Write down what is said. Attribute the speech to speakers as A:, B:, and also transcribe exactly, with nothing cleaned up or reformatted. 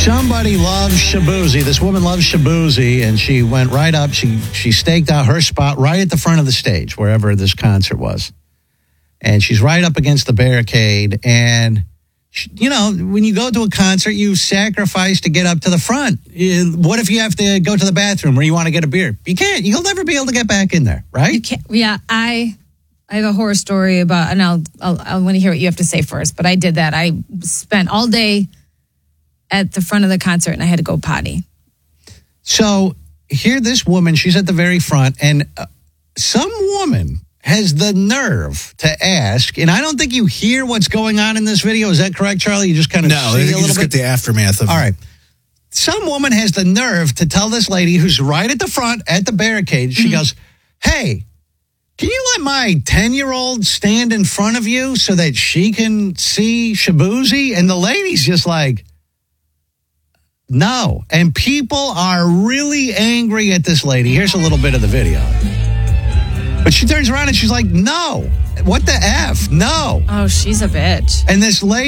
A: Somebody loves Shaboozey. This woman loves Shaboozey, and she went right up. She she staked out her spot right at the front of the stage, wherever this concert was. And she's right up against the barricade. And, she, you know, when you go to a concert, you sacrifice to get up to the front. What if you have to go to the bathroom or you want to get a beer? You can't. You'll never be able to get back in there, right?
B: You can't. Yeah, I... I have a horror story about, and I'll, I'll, I want to hear what you have to say first, but I did that. I spent all day at the front of the concert and I had to go potty.
A: So here, this woman, she's at the very front, and uh, some woman has the nerve to ask, and I don't think you hear what's going on in this video. Is that correct, Charlie? You just kind of
C: no,
A: see
C: I think
A: a
C: you
A: little
C: just
A: bit?
C: get the aftermath of
A: All right. Some woman has the nerve to tell this lady who's right at the front at the barricade, she mm-hmm. goes, hey, can you let my ten-year-old stand in front of you so that she can see Shaboozey? And the lady's just like, no. And people are really angry at this lady. Here's a little bit of the video. But she turns around and she's like, no. What the F? No.
B: Oh, she's a bitch.
A: And this lady